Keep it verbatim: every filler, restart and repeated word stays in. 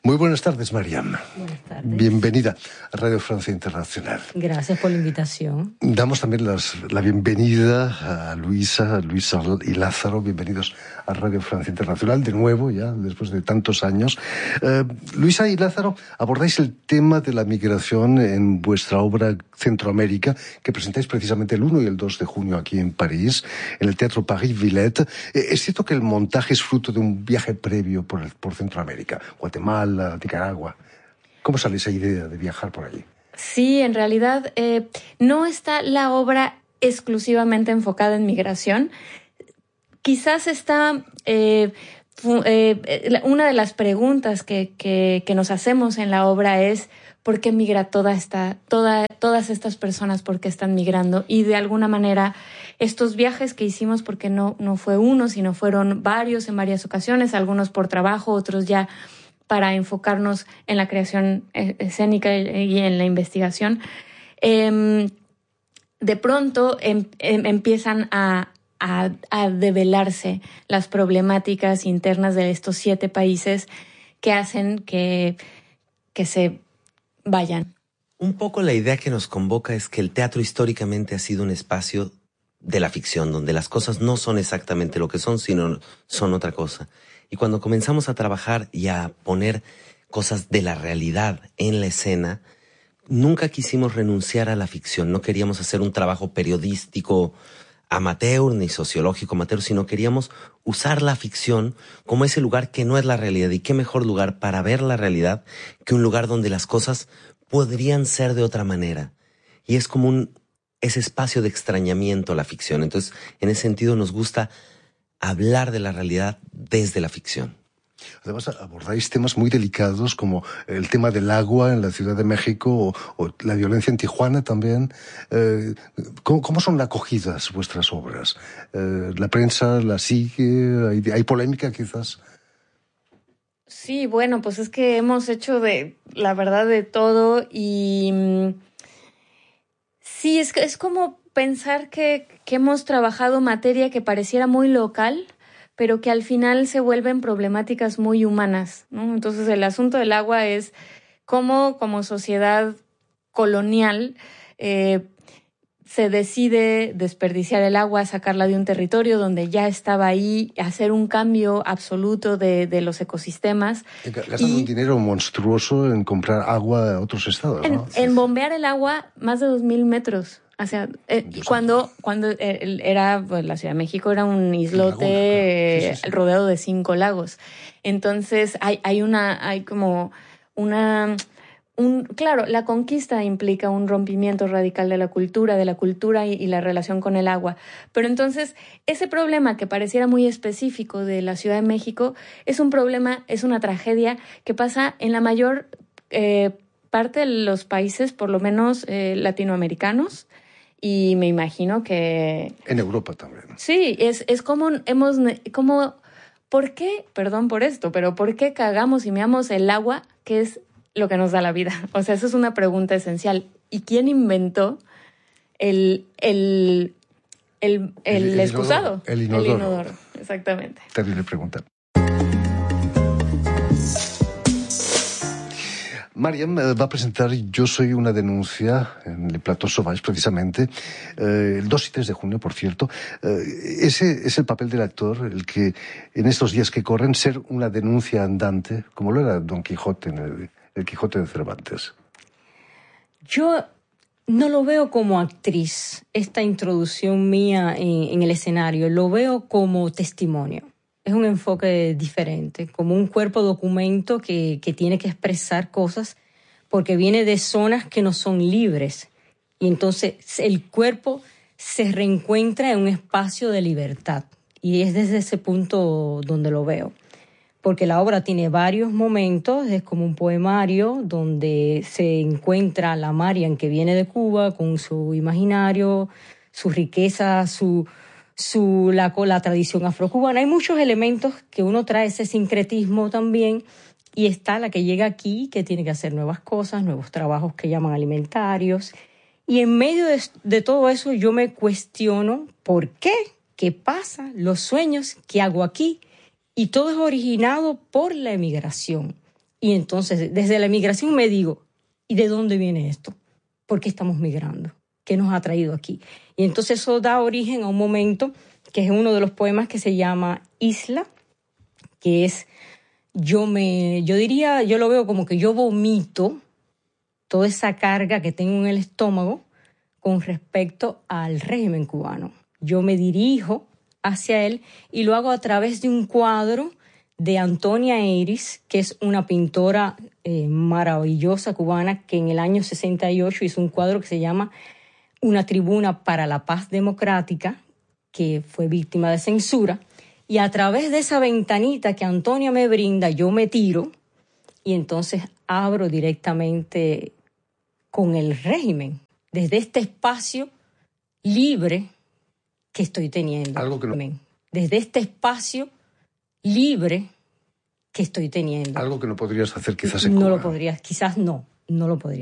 Muy buenas tardes, Mariam. Buenas tardes. Bienvenida a Radio Francia Internacional. Gracias por la invitación. Damos también las, la bienvenida a Luisa, Luisa y Lázaro. Bienvenidos a Radio Francia Internacional, de nuevo, ya después de tantos años. Eh, Luisa y Lázaro, abordáis el tema de la migración en vuestra obra Centroamérica, que presentáis precisamente el uno y el dos de junio aquí en París, en el Teatro Paris Villette. Eh, es cierto que el montaje es fruto de un viaje previo por, el, por Centroamérica, Guatemala, Nicaragua. ¿Cómo sale esa idea de viajar por allí? Sí, en realidad eh, no está la obra exclusivamente enfocada en migración. Quizás está eh, eh, una de las preguntas que, que, que nos hacemos en la obra es ¿por qué migra toda esta, toda, todas estas personas? ¿Por qué están migrando? Y de alguna manera estos viajes que hicimos, porque no, no fue uno, sino fueron varios en varias ocasiones, algunos por trabajo, otros ya para enfocarnos en la creación escénica y en la investigación, eh, de pronto em, em, empiezan a, a, a develarse las problemáticas internas de estos siete países que hacen que, que se vayan. Un poco la idea que nos convoca es que el teatro históricamente ha sido un espacio de la ficción, donde las cosas no son exactamente lo que son, sino son otra cosa. Y cuando comenzamos a trabajar y a poner cosas de la realidad en la escena, nunca quisimos renunciar a la ficción. No queríamos hacer un trabajo periodístico amateur ni sociológico amateur, sino queríamos usar la ficción como ese lugar que no es la realidad. Y qué mejor lugar para ver la realidad que un lugar donde las cosas podrían ser de otra manera. Y es como un, ese espacio de extrañamiento la ficción. Entonces, en ese sentido nos gusta hablar de la realidad desde la ficción. Además, abordáis temas muy delicados como el tema del agua en la Ciudad de México o, o la violencia en Tijuana también. Eh, ¿cómo, ¿Cómo son acogidas vuestras obras? Eh, ¿La prensa la sigue? ¿Hay, hay polémica quizás? Sí, bueno, pues es que hemos hecho de, la verdad, de todo y mmm, sí, es, es como pensar que, que hemos trabajado materia que pareciera muy local, pero que al final se vuelven problemáticas muy humanas, ¿no? Entonces el asunto del agua es cómo como sociedad colonial eh, se decide desperdiciar el agua, sacarla de un territorio donde ya estaba ahí, hacer un cambio absoluto de, de los ecosistemas. Gastan un dinero monstruoso en comprar agua a otros estados, en, ¿no? En bombear el agua más de dos mil metros. O sea, eh, cuando, cuando era, pues, la Ciudad de México era un islote laguna, claro. sí, sí, sí. rodeado de cinco lagos. Entonces hay, hay una, hay como una, un, claro, la conquista implica un rompimiento radical de la cultura, de la cultura y, y la relación con el agua. Pero entonces ese problema que pareciera muy específico de la Ciudad de México es un problema, es una tragedia que pasa en la mayor eh, parte de los países, por lo menos eh, latinoamericanos. Y me imagino que... En Europa también. Sí, es, es como hemos... como ¿por qué? Perdón por esto, pero ¿por qué cagamos y meamos el agua, que es lo que nos da la vida? O sea, esa es una pregunta esencial. ¿Y quién inventó el, el, el, el, el excusado? El inodoro. El inodoro, exactamente. Terrible pregunta. Mariam va a presentar Yo soy una denuncia en el Plateau Sauvage, precisamente, eh, el dos y tres de junio, por cierto. Eh, ese es el papel del actor, el que en estos días que corren, ser una denuncia andante, como lo era Don Quijote en el, el Quijote de Cervantes. Yo no lo veo como actriz, esta introducción mía en, en el escenario, lo veo como testimonio. Es un enfoque diferente, como un cuerpo documento que, que tiene que expresar cosas porque viene de zonas que no son libres. Y entonces el cuerpo se reencuentra en un espacio de libertad. Y es desde ese punto donde lo veo. Porque la obra tiene varios momentos, es como un poemario donde se encuentra la Mariam que viene de Cuba con su imaginario, su riqueza, su... Su, la, la tradición afrocubana. Hay muchos elementos que uno trae ese sincretismo también y está la que llega aquí que tiene que hacer nuevas cosas, nuevos trabajos que llaman alimentarios y en medio de, de todo eso yo me cuestiono por qué, qué pasa, los sueños que hago aquí y todo es originado por la emigración Y entonces, desde la migración me digo, ¿y de dónde viene esto? ¿Por qué estamos migrando? ¿Qué nos ha traído aquí? Y entonces eso da origen a un momento que es uno de los poemas que se llama Isla, que es, yo me, yo diría, yo lo veo como que yo vomito toda esa carga que tengo en el estómago con respecto al régimen cubano. Yo me dirijo hacia él y lo hago a través de un cuadro de Antonia Eiris, que es una pintora eh, maravillosa cubana que en el año sesenta y ocho hizo un cuadro que se llama Una tribuna para la paz democrática, que fue víctima de censura. Y a través de esa ventanita que Antonia me brinda, yo me tiro y entonces abro directamente con el régimen, desde este espacio libre que estoy teniendo. Algo que no... Desde este espacio libre que estoy teniendo. Algo que no podrías hacer quizás en No Cuba. lo podrías, quizás no, no lo podría.